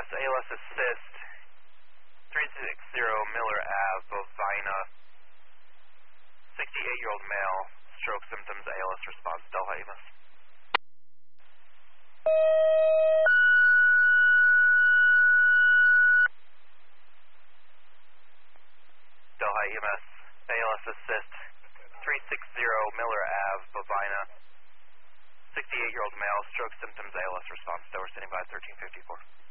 EMS, ALS assist, 360 Miller Ave, Bovina, 68-year-old male, stroke symptoms, ALS response, Delhi EMS. Delhi EMS, ALS assist, 360 Miller Ave, Bovina, 68-year-old male, stroke symptoms, ALS response, Dover standing by 1354.